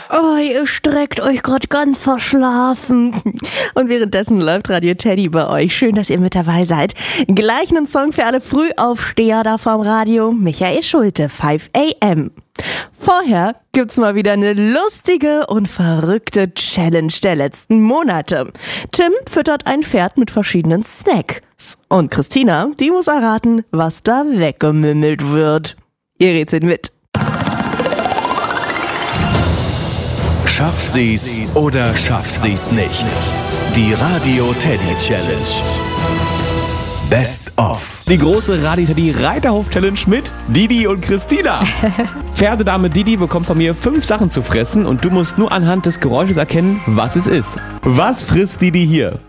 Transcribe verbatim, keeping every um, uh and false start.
Oh, ihr streckt euch gerade ganz verschlafen. Und währenddessen läuft Radio Teddy bei euch. Schön, dass ihr mit dabei seid. Gleich einen Song für alle Frühaufsteher da vorm Radio. Michael Schulte, five a m. Vorher gibt's mal wieder eine lustige und verrückte Challenge der letzten Monate. Tim füttert ein Pferd mit verschiedenen Snacks. Und Christina, die muss erraten, was da weggemümmelt wird. Ihr rätselt mit. Schafft sie's oder schafft sie's nicht? Die Radio Teddy Challenge. Best of. Die große Radio Teddy Reiterhof Challenge mit Didi und Christina. Pferdedame Didi bekommt von mir fünf Sachen zu fressen und du musst nur anhand des Geräusches erkennen, was es ist. Was frisst Didi hier?